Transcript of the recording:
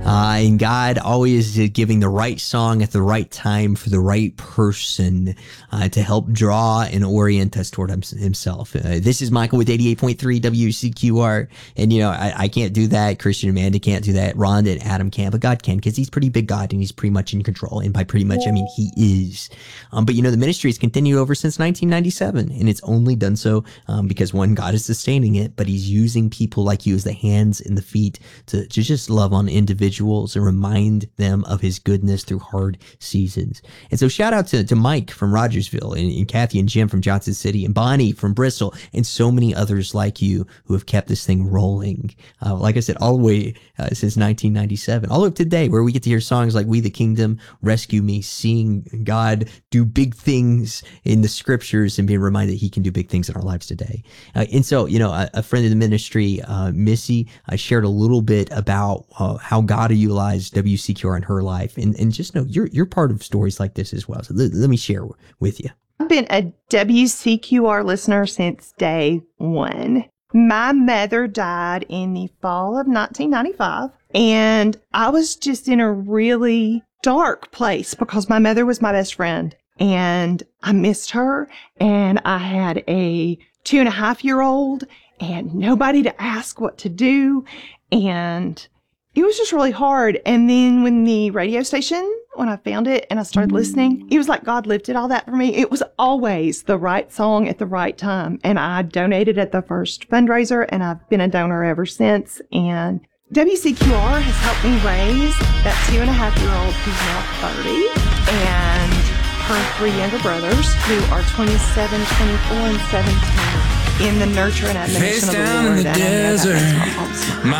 And God always is giving the right song at the right time for the right person to help draw and orient us toward himself. This is Michael with 88.3 WCQR. And, I can't do that. Christian Amanda can't do that. Rhonda and Adam can't, but God can, because he's pretty big God and he's pretty much in control. And by pretty much, I mean he is. But, the ministry has continued over since 1997, and it's only done so because, one, God is sustaining it, but he's using people like you as the hands and the feet to just love on individuals and remind them of his goodness through hard seasons. And so shout out to Mike from Rogersville and Kathy and Jim from Johnson City and Bonnie from Bristol and so many others like you who have kept this thing rolling. Like I said, all the way since 1997, all of today, where we get to hear songs like We the Kingdom, Rescue Me, seeing God do big things in the scriptures and being reminded that he can do big things in our lives today. And so, a friend of the ministry, Missy, shared a little bit about how God utilized WCQR in her life. And just know you're part of stories like this as well. So let me share with you. I've been a WCQR listener since day one. My mother died in the fall of 1995, and I was just in a really dark place because my mother was my best friend, and I missed her, and I had a 2.5-year-old and nobody to ask what to do, and it was just really hard. And then when the radio station, when I found it and I started listening, it was like God lifted all that for me. It was always the right song at the right time. And I donated at the first fundraiser, and I've been a donor ever since. And WCQR has helped me raise that 2.5-year-old who's now 30 and her 3 younger brothers who are 27, 24, and 17 in the nurture and admonition of the Lord. Face down in the desert.